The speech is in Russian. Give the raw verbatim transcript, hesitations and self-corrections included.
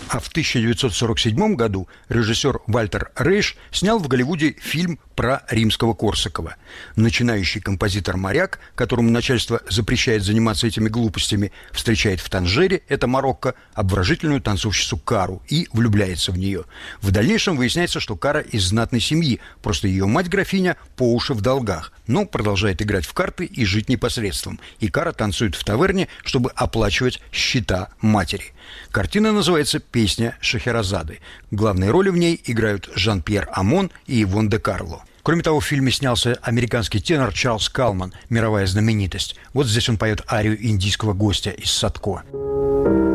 А в тысяча девятьсот сорок седьмом году режиссер Вальтер Рейш снял в Голливуде фильм про Римского-Корсакова. Начинающий композитор-моряк, которому начальство запрещает заниматься этими глупостями, встречает в Танжере, это Марокко, обворожительную танцовщицу Кару и влюбляется в нее. В дальнейшем выясняется, что Кара из знатной семьи, просто ее мать-графиня по уши в долгах, но продолжает играть в карты и жить непосредством. И Кара танцует в таверне, чтобы оплачивать счета матери. Картина называется «Песня Шахерезады». Главные роли в ней играют Жан-Пьер Амон и Ивонне де Карло. Кроме того, в фильме снялся американский тенор Чарльз Калман, мировая знаменитость. Вот здесь он поет арию индийского гостя из Садко.